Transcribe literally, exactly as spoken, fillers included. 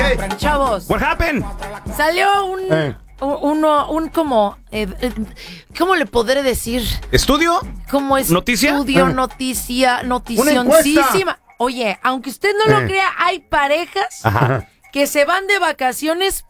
Chavos. What happened? Salió un... Eh. Uno, un como, eh, eh, ¿cómo le podré decir? ¿Estudio? Como es ¿Noticia? estudio, Eh. noticia, Una noticioncísima. Oye, aunque usted no lo Eh. crea, hay parejas Ajá. que se van de vacaciones